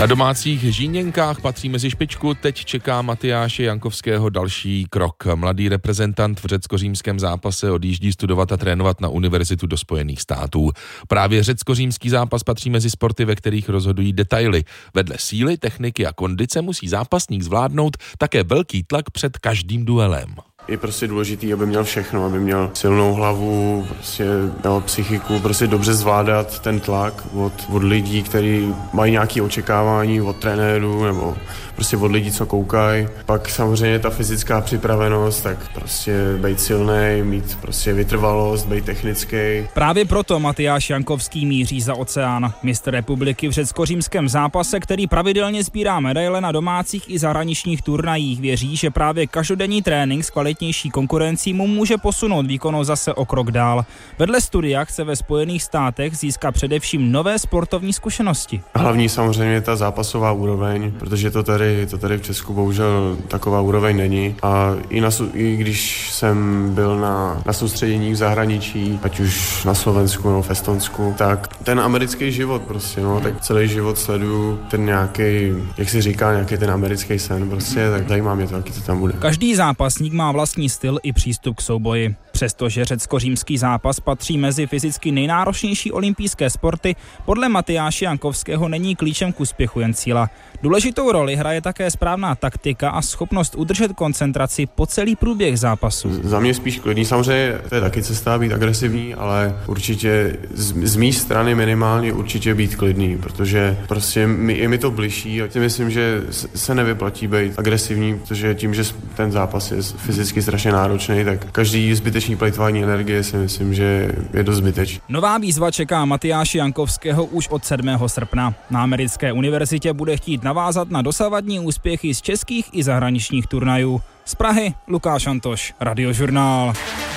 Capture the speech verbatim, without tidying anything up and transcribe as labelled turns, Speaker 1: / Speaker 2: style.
Speaker 1: Na domácích Žíněnkách patří mezi špičku, teď čeká Matyáše Jankovského další krok. Mladý reprezentant v řecko-římském zápase odjíždí studovat a trénovat na univerzitu do Spojených států. Právě řecko-římský zápas patří mezi sporty, ve kterých rozhodují detaily. Vedle síly, techniky a kondice musí zápasník zvládnout také velký tlak před každým duelem.
Speaker 2: Je prostě důležitý, aby měl všechno, aby měl silnou hlavu, prostě měl psychiku, prostě dobře zvládat ten tlak od, od lidí, kteří mají nějaké očekávání od trenérů nebo prostě od lidí, co koukají. Pak samozřejmě ta fyzická připravenost, tak prostě být silnej, mít prostě vytrvalost, být technický.
Speaker 3: Právě proto Matyáš Jankovský míří za oceán. Mistr republiky v řecko-římském zápase, který pravidelně sbírá medaile na domácích i zahraničních turnajích, věří, že právě každodenní trénink s kvalitnější konkurencí mu může posunout výkonnost zase o krok dál. Vedle studia chce ve Spojených státech získat především nové sportovní zkušenosti.
Speaker 2: Hlavní samozřejmě ta zápasová úroveň, protože to tady, to tady v Česku bohužel taková úroveň není. A i, na, i když jsem byl na, na soustředění v zahraničí, ať už na Slovensku nebo v Estonsku, tak ten americký život prostě, no, tak celý život sleduju ten nějaký, jak se říká, nějaký ten americký sen prostě, tak zajímá mě to, jaký to tam bude.
Speaker 3: Každý zápasník má vlastní styl i přístup k souboji. Přestože řecko-římský zápas patří mezi fyzicky nejnáročnější olympijské sporty, podle Matyáše Jankovského není klíčem k úspěchu jen síla. Důležitou roli hraje také správná taktika a schopnost udržet koncentraci po celý průběh zápasu.
Speaker 2: Za mě spíš klidný, samozřejmě to je taky cesta být agresivní, ale určitě z, z mé strany minimálně určitě být klidný, protože prostě mi, je mi to bližší a si myslím, že se nevyplatí být agresivní, protože tím, že ten zápas je fyzicky strašně náročný, tak každý zbytečný plejtvání energie si myslím, že je dost zbytečný.
Speaker 3: Nová výzva čeká Matyáše Jankovského už od sedmého srpna. Na americké univerzitě bude chtít navázat na dosavadní úspěchy z českých i zahraničních turnajů. Z Prahy Lukáš Antoš, Radiožurnál.